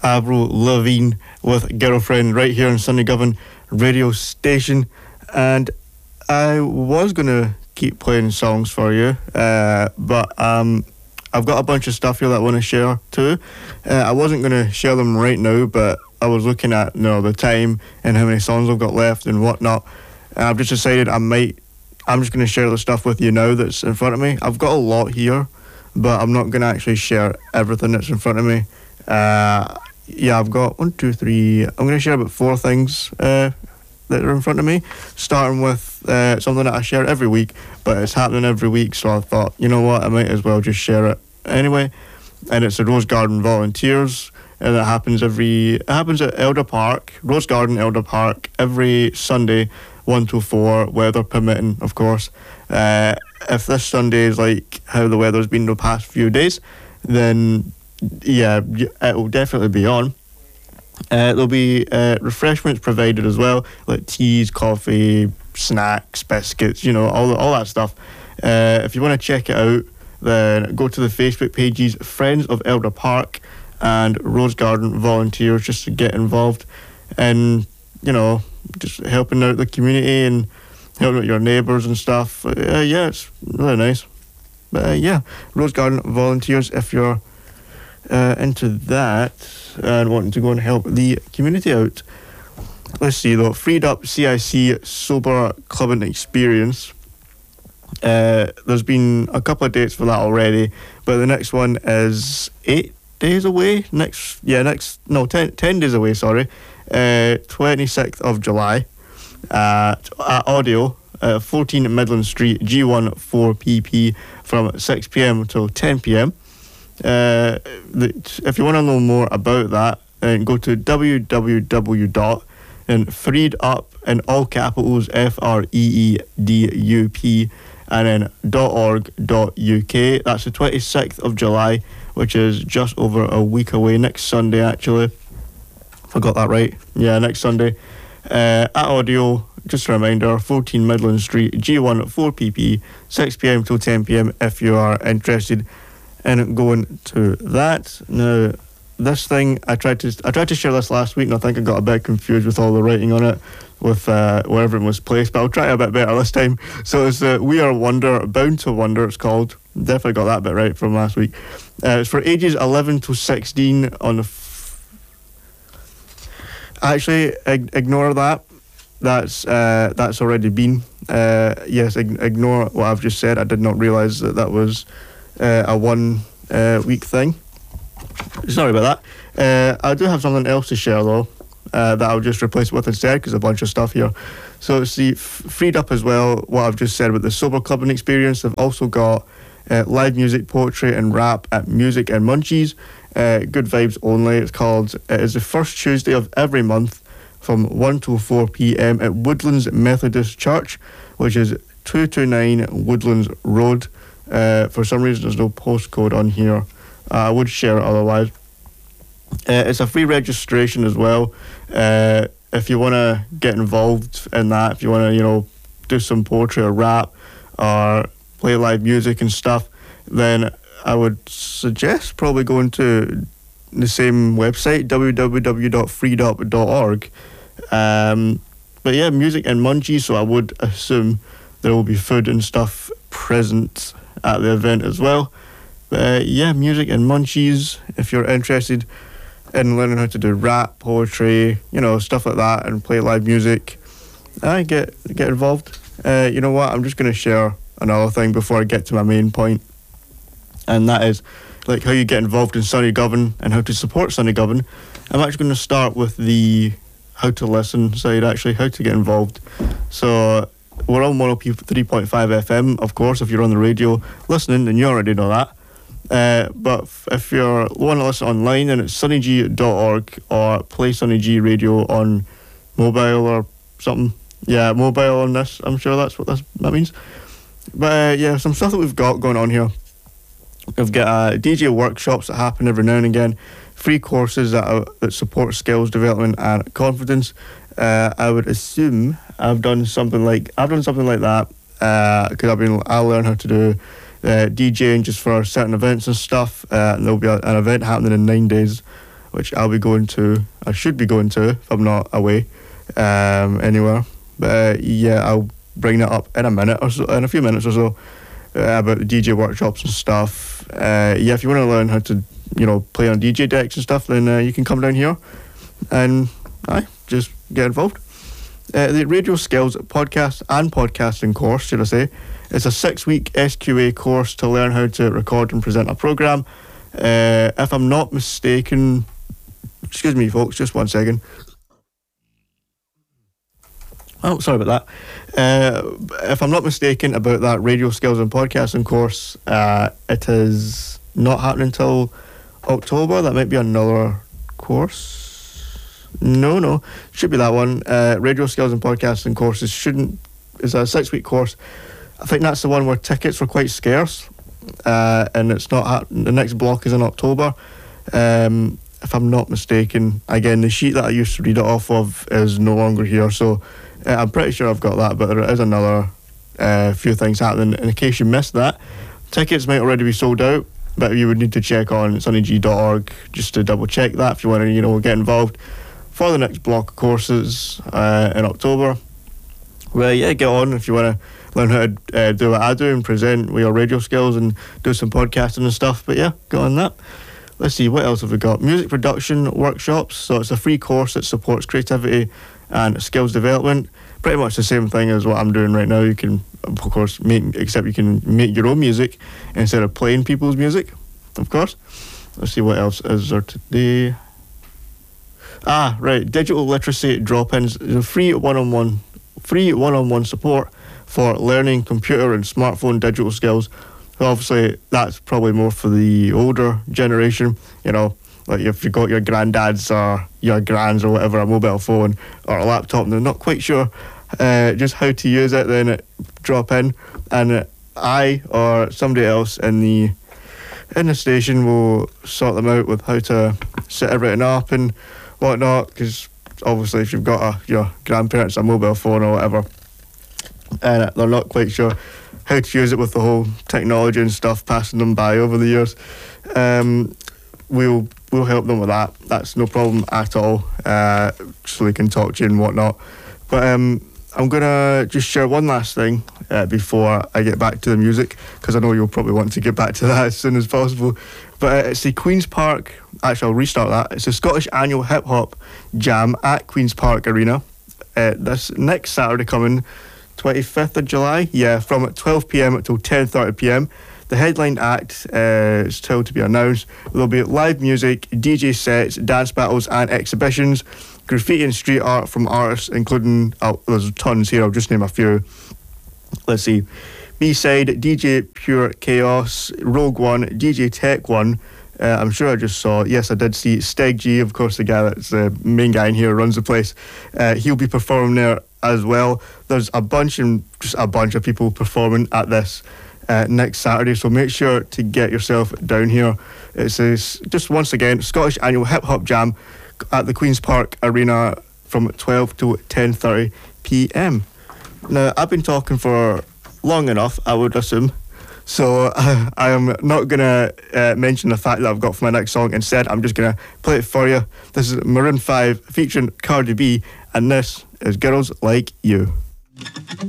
Avril Lavigne with Girlfriend right here on Sunday Govan radio station. And I was going to keep playing songs for you, but I've got a bunch of stuff here that I want to share too. I wasn't going to share them right now, but I was looking at the time and how many songs I've got left and whatnot. And I've just decided I'm just going to share the stuff with you now that's in front of me. I've got a lot here, but I'm not going to actually share everything that's in front of me. I've got 1, 2, 3. I'm going to share about 4 things that are in front of me, starting with something that I share every week, but it's happening every week, so I thought, you know what, I might as well just share it anyway. And it's the Rose Garden Volunteers, and it happens at Elder Park, Rose Garden Elder Park, every Sunday, 1 to 4, weather permitting, of course. If this Sunday is like how the weather's been the past few days, then yeah, it will definitely be on. There'll be refreshments provided as well, like teas, coffee, snacks, biscuits, all that stuff. If you want to check it out, then go to the Facebook pages Friends of Elder Park and Rose Garden Volunteers just to get involved and, just helping out the community and helping out your neighbours and stuff. It's really nice. But Rose Garden Volunteers if you're into that and wanting to go and help the community out. Let's see though, Freed Up CIC Sober Clubbing Experience. There's been a couple of dates for that already, but the next one is 8 days away. 10 days away, sorry. 26th of July at Audio, 14 Midland Street, G1 4PP from 6 p.m. till 10 p.m. If you want to know more about that, then go to www.freedup in all capitals FREEDUP and then .org.uk. That's the 26th of July, which is just over a week away. Next Sunday, actually. If I got that right. Yeah, next Sunday. At Audio, just a reminder, 14 Midland Street, G1 4PP, 6 p.m. till 10 p.m. if you are interested in going to that. Now, this thing, I tried to share this last week, and I think I got a bit confused with all the writing on it, with wherever it was placed, but I'll try it a bit better this time. So it's We Are Wonder, Bound to Wonder, it's called. Definitely got that bit right from last week. It's for ages 11 to 16 on the... Actually, ignore that. That's already been. Yes, ignore what I've just said. I did not realise that was a 1 week thing. Sorry about that. I do have something else to share though, that I'll just replace with instead, because a bunch of stuff here. So see, Freed Up as well, what I've just said about the Sober Clubbing Experience. They've also got live music, poetry and rap at Music and Munchies. Good vibes only. It is the first Tuesday of every month from 1 to 4 p.m. at Woodlands Methodist Church, which is 229 Woodlands Road. For some reason there's no postcode on here. I would share it otherwise. It's a free registration as well. If you want to get involved in that, if you want to, do some poetry or rap or play live music and stuff, then I would suggest probably going to the same website, www.freedup.org. But yeah, Music and Munchies, so I would assume there will be food and stuff present at the event as well. Music and Munchies, if you're interested in learning how to do rap, poetry, stuff like that, and play live music, get involved. You know what, I'm just going to share another thing before I get to my main point, and that is like how you get involved in Sunday Govan and how to support Sunday Govan. I'm actually going to start with the how to listen side, actually, how to get involved. So we're on 103.5 FM, of course. If you're on the radio listening, then you already know that. But if you want to listen online, then it's sunnyg.org or play Sunny G radio on mobile or something. Yeah, mobile on this. I'm sure that's what that means. But some stuff that we've got going on here. We've got DJ workshops that happen every now and again, free courses that support skills development and confidence. I would assume I've done something like that because I learned how to do DJing just for certain events and stuff. And there'll be an event happening in 9 days which I'll be going to. I should be going to if I'm not away anywhere. But yeah, I'll bring that up in a minute or so, in a few minutes or so, about the DJ workshops and stuff. Yeah, if you want to learn how to, play on DJ decks and stuff, then you can come down here and just get involved. The Radio Skills podcast and podcasting course, should I say, it's a 6-week SQA course to learn how to record and present a program. If I'm not mistaken, excuse me, folks, just 1 second. Oh, sorry about that. If I'm not mistaken about that Radio Skills and Podcasting course, it is not happening until October. That might be another course. No, should be that one. Radio Skills and Podcasting courses is a 6-week course. I think that's the one where tickets were quite scarce, and it's not the next block is in October. If I'm not mistaken, again, the sheet that I used to read it off of is no longer here, so I'm pretty sure I've got that, but there is another few things happening. In case you missed that, tickets might already be sold out, but you would need to check on sunnyg.org just to double check that if you want to, get involved for the next block of courses in October. Well, yeah, get on if you want to learn how to do what I do and present with your radio skills and do some podcasting and stuff. But yeah, go on that. Let's see, what else have we got? Music production workshops. So it's a free course that supports creativity and skills development. Pretty much the same thing as what I'm doing right now. You can, of course, except you can make your own music instead of playing people's music, of course. Let's see what else is there today. Right, digital literacy drop-ins. Free one-on-one support for learning computer and smartphone digital skills. Obviously, that's probably more for the older generation, like if you got your granddads or your grands or whatever, a mobile phone or a laptop, and they're not quite sure just how to use it, then drop in, and I or somebody else in the station will sort them out with how to set everything up and whatnot, because obviously if you've got your grandparents a mobile phone or whatever, and they're not quite sure how to use it with the whole technology and stuff passing them by over the years, we'll help them with that. That's no problem at all, so they can talk to you and whatnot. But I'm going to just share one last thing before I get back to the music, because I know you'll probably want to get back to that as soon as possible. But it's the Queen's Park, actually I'll restart that. It's the Scottish Annual Hip Hop Jam at Queen's Park Arena. This next Saturday coming, 25th of July, from 12 p.m. until 10:30 p.m. The headline act is still to be announced. There'll be live music, DJ sets, dance battles and exhibitions, graffiti and street art from artists including, there's tons here, I'll just name a few. Let's see, B-Side, DJ Pure Chaos, Rogue One, DJ Tech One. I'm sure I just saw, yes I did see Steg G, of course the guy that's the main guy in here, runs the place. He'll be performing there as well. There's a bunch of people performing at this next Saturday, so make sure to get yourself down here. It says, just once again, Scottish Annual Hip Hop Jam at the Queen's Park Arena from 12 to 10:30 p.m. Now, I've been talking for long enough, I would assume, so I am not going to mention the fact that I've got for my next song. Instead, I'm just going to play it for you. This is Maroon 5 featuring Cardi B, and this is Girls Like You.